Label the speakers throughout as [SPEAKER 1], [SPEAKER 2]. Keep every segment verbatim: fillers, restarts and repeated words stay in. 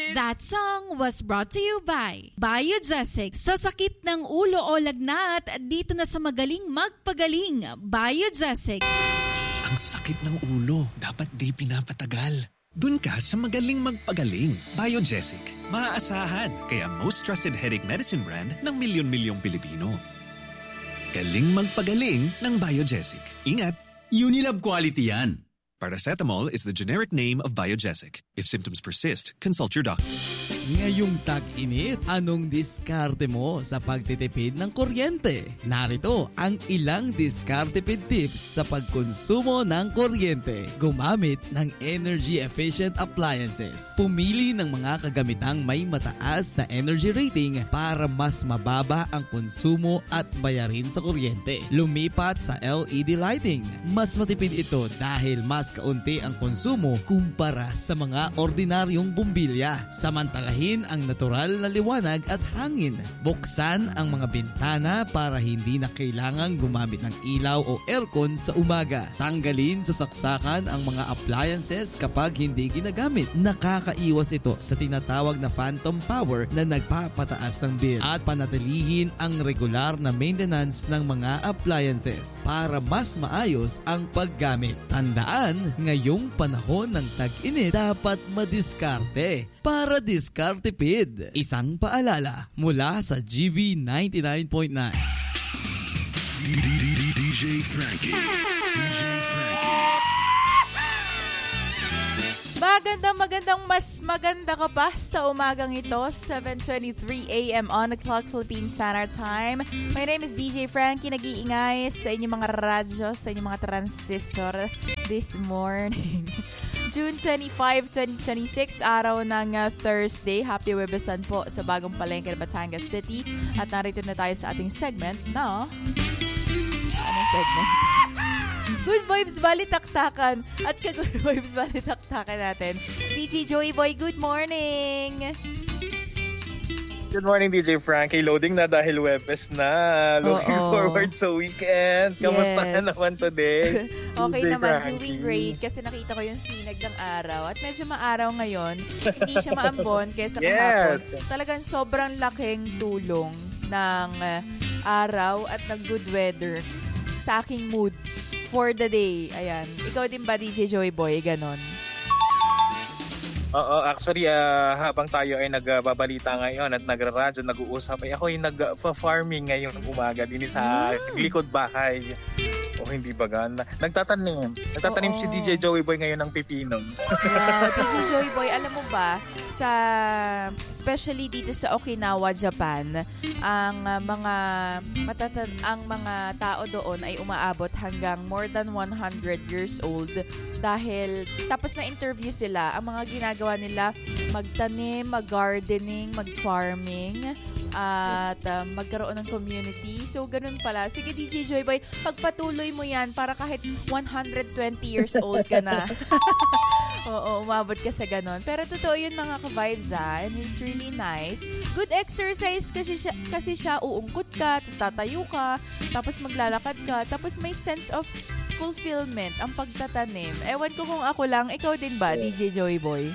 [SPEAKER 1] That song was brought to you by Biogesic. Sa sakit ng ulo o lagnat, dito na sa magaling magpagaling. Biogesic.
[SPEAKER 2] Ang sakit ng ulo, dapat di pinapatagal. Dun ka sa magaling magpagaling. Biogesic. Maaasahan, kaya most trusted headache medicine brand ng milyon-milyong Pilipino. Galing magpagaling ng Biogesic. Ingat!
[SPEAKER 3] Unilab quality yan.
[SPEAKER 2] Paracetamol is the generic name of Biogesic. If symptoms persist, consult your doctor.
[SPEAKER 4] Ngayong tag-init, anong diskarte mo sa pagtitipid ng kuryente? Narito ang ilang diskarte-tipid tips sa pagkonsumo ng kuryente. Gumamit ng energy-efficient appliances. Pumili ng mga kagamitang may mataas na energy rating para mas mababa ang konsumo at bayarin sa kuryente. Lumipat sa L E D lighting. Mas matipid ito dahil mas kaunti ang konsumo kumpara sa mga ordinaryong bumbilya. Samantalahin ang natural na liwanag at hangin. Buksan ang mga bintana para hindi na kailangang gumamit ng ilaw o aircon sa umaga. Tanggalin sa saksakan ang mga appliances kapag hindi ginagamit. Nakakaiwas ito sa tinatawag na phantom power na nagpapataas ng bill. At panatilihin ang regular na maintenance ng mga appliances para mas maayos ang paggamit. Tandaan, ngayong panahon ng tag-init, dapat madiskarte para diskartipid. Isang paalala mula sa G B ninety-nine point nine.
[SPEAKER 5] D J Frankie. D J Frankie.
[SPEAKER 6] Magandang magandang mas maganda ka pa sa umagang ito, seven twenty-three a m on the clock, Philippine Standard Time. My name is D J Frankie, nag-iingay sa inyong mga radyo, sa inyong mga transistor this morning. June twenty-fifth, twenty twenty-six, araw ng uh, Thursday. Happy Webesan po sa bagong palengke ng Batangas City. At narito na tayo sa ating segment na... Anong segment? Good Vibes Balitaktakan. At ka-Good Vibes Balitaktakan natin, D J Joey Boy, good morning!
[SPEAKER 7] Good morning, D J Frankie. Loading na dahil Webes na. Looking
[SPEAKER 6] Oo.
[SPEAKER 7] forward sa weekend. Kamusta
[SPEAKER 6] Yes.
[SPEAKER 7] ka naman today?
[SPEAKER 6] Okay
[SPEAKER 7] D J
[SPEAKER 6] naman,
[SPEAKER 7] Frankie?
[SPEAKER 6] doing great kasi nakita ko yung sinag ng araw at medyo maaraw ngayon. Hindi siya maambon kaysa kahapon.
[SPEAKER 7] Yes.
[SPEAKER 6] Talagang sobrang laking tulong ng uh, araw at ng good weather sa aking mood for the day. Ayan. Ikaw din ba, D J Joey Boy? Ganon.
[SPEAKER 7] Oo, actually, ah, habang tayo ay nagbabalita ngayon at nagraradyo, nag-uusap, ay ako yung nag-farming ngayong umaga din sa likod bahay. O hindi ba gan? Nagtatanim. Nagtatanim
[SPEAKER 6] Oo.
[SPEAKER 7] si D J Joey Boy ngayon ng pipino.
[SPEAKER 6] Yeah, D J Joey Boy, alam mo ba, sa especially dito sa Okinawa, Japan, ang uh, mga matatan ang mga tao doon ay umaabot hanggang more than one hundred years old dahil tapos na interview sila, ang mga ginagawa nila magtanim, mag-gardening, mag-farming at uh, magkaroon ng community. So, ganun pala. Sige, D J Joy Boy, pagpatuloy mo yan para kahit one hundred twenty years old ka na. Oo, umabot ka sa ganun. Pero totoo yun mga ka-vibes ah. And it's really nice. Good exercise kasi siya, kasi siya uungkot ka, tapos tatayo ka, tapos maglalakad ka, tapos may sense of fulfillment ang pagtatanim. Ewan ko kung ako lang. Ikaw din ba, D J Joy Boy?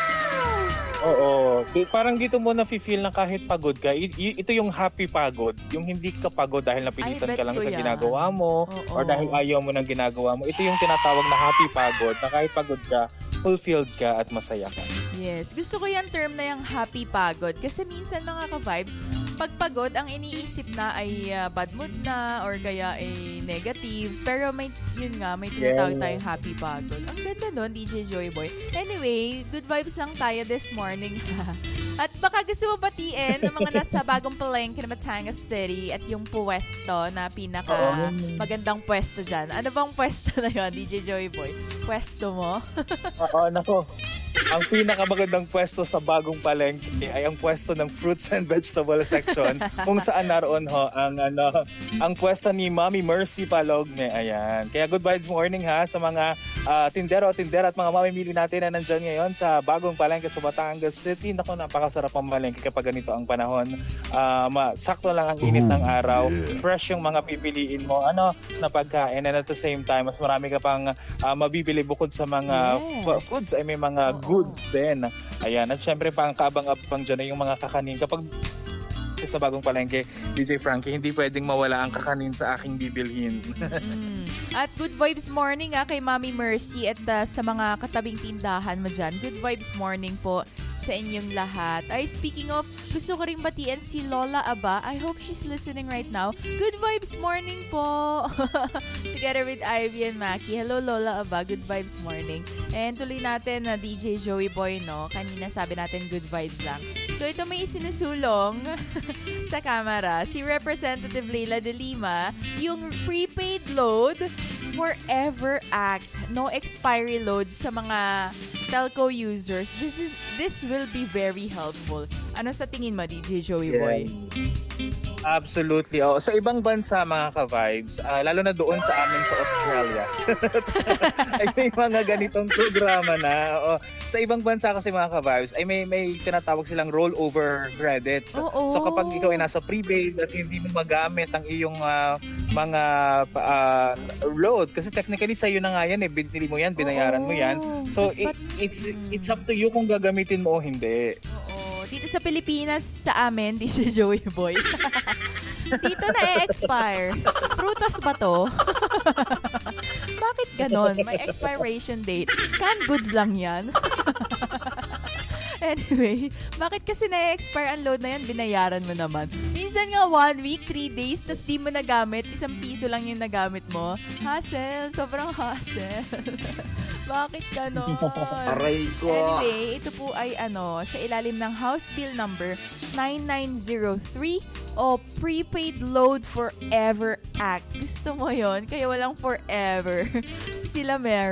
[SPEAKER 7] Oo. Parang dito mo na-feel na kahit pagod ka, i- i- ito yung happy pagod. Yung hindi ka pagod dahil napilitan
[SPEAKER 6] Ay, bet
[SPEAKER 7] ka lang
[SPEAKER 6] ko
[SPEAKER 7] sa
[SPEAKER 6] yan.
[SPEAKER 7] ginagawa mo
[SPEAKER 6] Oo.
[SPEAKER 7] or dahil ayaw mo ng ginagawa mo. Ito yung tinatawag na happy pagod, na kahit pagod ka, fulfilled ka at masaya ka.
[SPEAKER 6] Yes. Gusto ko yung term na yung happy pagod. Kasi minsan mga ka-vibes, pag pagod, ang iniisip na ay uh, bad mood na or kaya ay negative. Pero may, yun nga, may tinatawag
[SPEAKER 7] Yeah.
[SPEAKER 6] tayong happy pagod. Ang ganda nun, D J Joy Boy. Anyway, good vibes lang tayo this morning. At baka gusto mo batiin ng mga nasa bagong palengke na Batangas City at yung pwesto na pinaka magandang pwesto dyan. Ano bang pwesto na yun, D J Joy Boy? Pwesto mo?
[SPEAKER 7] Oo, nako. Ang pinakamagandang pwesto sa bagong palengke ay ang pwesto ng fruits and vegetable section kung saan naroon ho ang ano ang pwesto ni Mommy Mercy Palogme. Ayan. Kaya good vibes morning ha sa mga uh, tindero tindera at mga mamimili natin na nandyan ngayon sa bagong palengke sa Batangas City. Naku, napakasarap ang palengke kapag ganito ang panahon. Uh, ma- sakto lang ang init ng araw. Fresh yung mga pipiliin mo. Ano na pagkain, and at the same time mas marami ka pang uh, mabibili bukod sa mga
[SPEAKER 6] Yes.
[SPEAKER 7] fu- foods ay may mga goods din. Ayan, at syempre pang kabang-abang dyan ay yung mga kakanin. Kapag sa bagong palengke, D J Frankie, hindi pwedeng mawala ang kakanin sa aking bibilhin.
[SPEAKER 6] mm. At good vibes morning ah, kay Mami Mercy at uh, sa mga katabing tindahan mo dyan. Good vibes morning po sa inyong lahat. Ay, speaking of, gusto ko rin batiin si Lola Aba. I hope she's listening right now. Good vibes morning po! Together with Ivy and Maki. Hello, Lola Aba. Good vibes morning. And tuloy natin na D J Joey Boy, no? Kanina sabi natin good vibes lang. So, ito may isinusulong sa camera. Si Representative Leila de Lima, yung prepaid load forever act. No expiry load sa mga telco users. This is this will be very helpful. Ano sa tingin mo, D J Joey Boy?
[SPEAKER 7] Absolutely. Oh. Sa ibang bansa, mga ka-vibes, uh, lalo na doon sa amin sa Australia, ay may mga ganitong programa na. Oh. Sa ibang bansa kasi, mga ka-vibes, ay may, may tinatawag silang rollover credits.
[SPEAKER 6] Oh, oh.
[SPEAKER 7] So kapag ikaw ay nasa prepaid at hindi mo magamit ang iyong uh, mga uh, load, kasi technically sa'yo na nga yan, eh, binili mo yan, binayaran oh, mo yan. So it, it's, it's up to you kung gagamitin mo o hindi.
[SPEAKER 6] Oo. Dito sa Pilipinas, sa amin, di si Joey Boy. Dito na-expire. Prutas ba to? Bakit ganon? May expiration date. Canned goods lang yan. Anyway, bakit kasi na-expire ang load na yan? Binayaran mo naman. Minsan nga one week, three days, tas di mo nagamit, isang piso lang yung nagamit mo. Hassle. Sobrang hassle. Bakit ganon?
[SPEAKER 3] Aray ko.
[SPEAKER 6] Anyway, ito po ay ano, sa ilalim ng House Bill number nine nine zero three o Prepaid Load Forever Act. Gusto mo yon? Kaya walang forever. Sila meron.